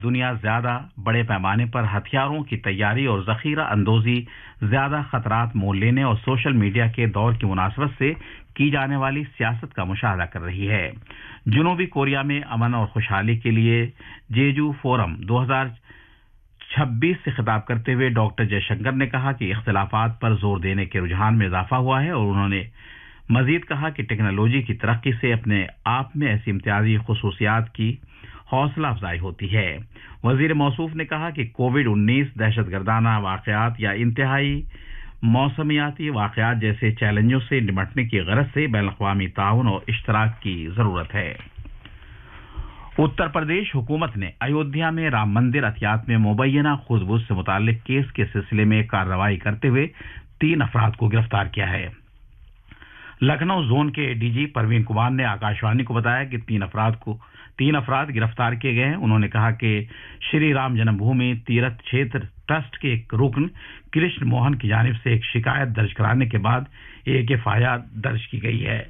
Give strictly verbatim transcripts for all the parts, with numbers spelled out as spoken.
दुनिया ज्यादा बड़े पैमाने पर हथियारों की तैयारी और जखीरा अंदोजी, ज्यादा खतरात मोल लेने और सोशल मीडिया के दौर की मुनासबत से की जाने वाली सियासत का मुशाहदा कर रही है। जनूबी कोरिया में अमन और खुशहाली के लिए जेजू फोरम दो हज़ार छब्बीस से खिताब करते हुए डॉक्टर जयशंकर ने कहा कि इख्तिलाफात पर जोर देने के रुझान में इजाफा हुआ है और उन्होंने मजीद कहा कि टेक्नोलॉजी की तरक्की से अपने आप में ऐसी इम्तियाजी खुसूसियात की हौसला अफजाई होती है। वजीर मौसूफ ने कहा कि कोविड उन्नीस, दहशतगर्दाना वाकयात या इंतहाई मौसमियाती वाकयात जैसे चैलेंजों से निपटने की गरज से बैनुल-अक़वामी ताउन और इश्तराक की जरूरत है। उत्तर प्रदेश हुकूमत ने अयोध्या में राम मंदिर अतियात में मुबैना खुजबुज से मुताल्लिक केस के सिलसिले में कार्रवाई करते हुए तीन अफराद को गिरफ्तार किया है। लखनऊ जोन के डीजी परवीन कुमार ने आकाशवाणी को बताया कि तीन अफराद को तीन अफराद गिरफ्तार किए गए हैं। उन्होंने कहा कि श्री राम जन्मभूमि तीर्थ क्षेत्र ट्रस्ट के एक रुकन कृष्ण मोहन की जानिब से एक शिकायत दर्ज कराने के बाद एक एफ आई आर दर्ज की गई है।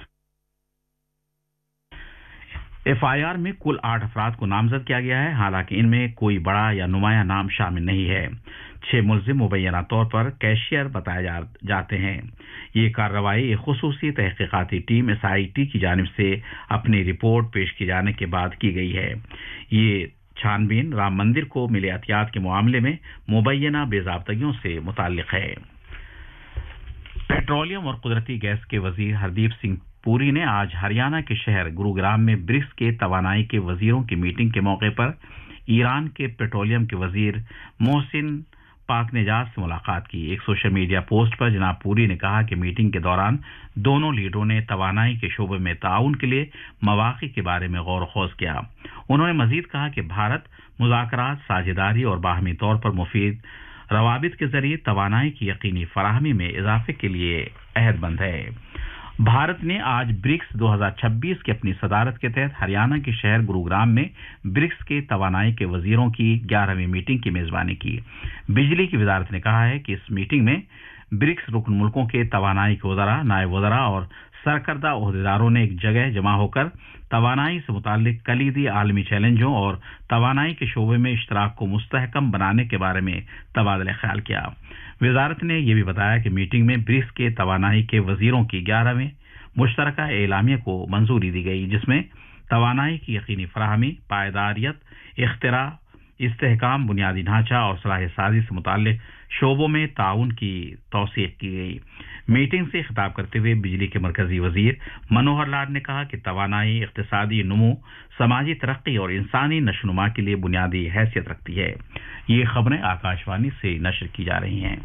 एफ आई आर में कुल आठ अफराद को नामजद किया गया है, हालांकि इनमें कोई बड़ा या नुमाया नाम शामिल नहीं है। छह मुलजिम मुबैना तौर पर कैशियर बताए जा, जाते हैं। ये कार्रवाई एक खुसूसी तहकीकाती टीम एस आई टी की जानिब से अपनी रिपोर्ट पेश किए जाने के बाद की गई है। ये छानबीन राम मंदिर को मिले अतियात के मामले में मुबैना बेज़ाब्तगियों से मुताल्लिक है। पेट्रोलियम और कुदरती गैस के वजीर हरदीप सिंह पुरी ने आज हरियाणा के शहर गुरुग्राम में ब्रिक्स के तवानाई के वजीरों की मीटिंग के मौके पर ईरान के पेट्रोलियम के वजीर मोहसिन पाकनेजाद से मुलाकात की। एक सोशल मीडिया पोस्ट पर जनाब पुरी ने कहा कि मीटिंग के दौरान दोनों लीडरों ने तवानाई के शोबे में ताउन के लिए मवाक़ी के बारे में गौर खोज किया। उन्होंने मजीद कहा कि भारत मुज़ाकरात, साझेदारी और बाहमी तौर पर मुफीद रवाबित के जरिए तवानाई की यकीनी फराहमी में इजाफे के लिए अहदमंद है। भारत ने आज ब्रिक्स दो हज़ार छब्बीस की अपनी सदारत के तहत हरियाणा के शहर गुरुग्राम में ब्रिक्स के तवानाई के वजीरों की ग्यारहवीं मीटिंग की मेजबानी की। बिजली की वजारत ने कहा है कि इस मीटिंग में ब्रिक्स रुकन मुल्कों के तवानाई के वज़रा, नायब वज़रा और सरकर्दा ओहदेदारों ने एक जगह जमा होकर तवानाई से मुताल्लिक कलीदी आलमी चैलेंजों और तवानाई के शोबे में इश्तराक को मुस्तहकम बनाने के बारे में तबादला ख्याल किया। वजारत ने यह भी बताया कि मीटिंग में ब्रिक्स के तवानाई के वजीरों की ग्यारहवें मुश्तरका एलामिया को मंजूरी दी गई, जिसमें तवानाई की यकीनी फराहमी, पायदारियत, इख्तिरा, इस्तेहकाम, बुनियादी ढांचा और सलाह साजी से मुताल्लिक शोबों में ताउन की तौसीक की गई। मीटिंग से खिताब करते हुए बिजली के मरकजी वजीर मनोहर लाल ने कहा कि तवानाई इक्तिसादी नमू, समाजी तरक्की और इंसानी नशोनुमा के लिए बुनियादी हैसियत रखती है। ये खबरें आकाशवाणी से नशर की जा रही हैं।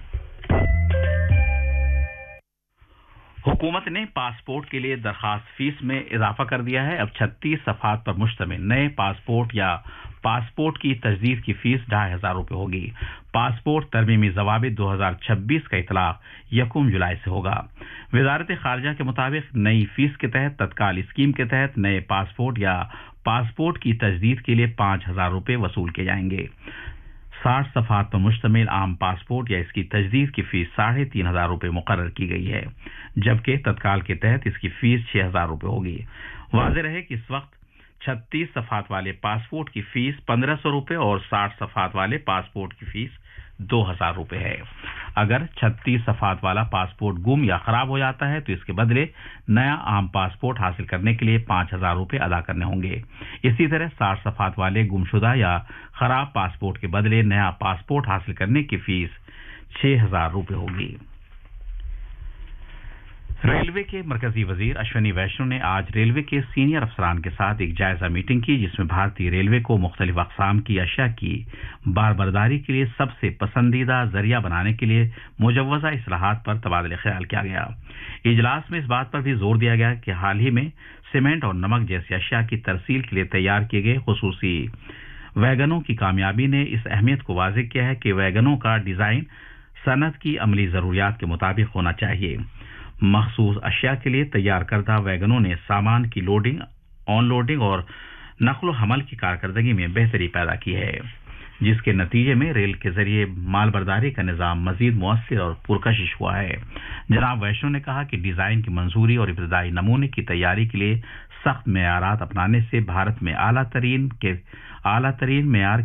हुकूमत ने पासपोर्ट के लिए दरखास्त फीस में इजाफा कर दिया है। अब छत्तीस सफ़हात पर मुश्तमिल नए पासपोर्ट या पासपोर्ट की तजदीद की फीस ढाई हजार रुपये होगी। पासपोर्ट तरमीमी जवाबित दो हज़ार छब्बीस का इतलाक यकम जुलाई से होगा। वजारत खारजा के मुताबिक नई फीस के तहत तत्काल स्कीम के तहत नए पासपोर्ट या पासपोर्ट की तजदीद के लिए पाँच हजार रुपये वसूल किए जाएंगे। साठ सफ़हात पर मुश्तमिल आम पासपोर्ट या इसकी तजदीद की फीस साढ़े तीन हजार रुपये मुकर्रर की गई है, जबकि तत्काल के तहत इसकी फीस छह हजार रुपये होगी। वाज़ेह रहे कि इस वक्त छत्तीस सफ़हात वाले पासपोर्ट की फीस पंद्रह सौ रुपये और साठ सफ़हात वाले पासपोर्ट की फीस दो हजार रुपये है। अगर छत्तीस सफ़हात वाला पासपोर्ट गुम या खराब हो जाता है तो इसके बदले नया आम पासपोर्ट हासिल करने के लिए पाँच हजार रुपये अदा करने होंगे। इसी तरह साठ सफ़हात वाले गुमशुदा या खराब पासपोर्ट के बदले नया पासपोर्ट हासिल करने की फीस छह हजार रुपये होगी। रेलवे के मरकजी वजीर अश्विनी वैष्णव ने आज रेलवे के सीनियर अफसरान के साथ एक जायजा मीटिंग की, जिसमें भारतीय रेलवे को मुख्तलिफ अक़साम की अशिया की बारबरदारी के लिए सबसे पसंदीदा जरिया बनाने के लिए मुजव्वज़ा इस्लाहात पर तबादला ख्याल किया गया। इजलास में इस बात पर भी जोर दिया गया कि हाल ही में सीमेंट और नमक जैसी अशिया की तरसील के लिए तैयार किए गए खुसूसी वैगनों की कामयाबी ने इस अहमियत को वाज़ेह किया है कि वैगनों का डिज़ाइन सनत की अमली ज़रूरियात के मुताबिक होना चाहिए। मखसूस अशिया के लिए तैयार करदा वैगनों ने सामान की लोडिंग, ऑनलोडिंग और नकलो हमल की कारकर्दगी में बेहतरी पैदा की है, जिसके नतीजे में रेल के जरिए मालबरदारी का निज़ाम मजीद मुअस्सिर और पुरकशिश हुआ है। जनाब वैष्णव ने कहा कि डिज़ाइन की मंजूरी और इब्तदाई नमूने की तैयारी के लिए सख्त मेयारात अपनाने से भारत में आला तरीन के आला तरीन मेयार